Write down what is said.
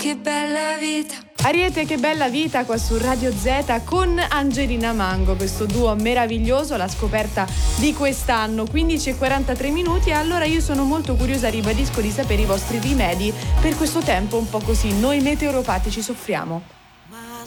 che bella vita. Ariete, che bella vita qua su Radio Z con Angelina Mango, questo duo meraviglioso, la scoperta di quest'anno, 15:43 minuti. E allora io sono molto curiosa, ribadisco, di sapere i vostri rimedi per questo tempo un po' così noi meteoropatici soffriamo.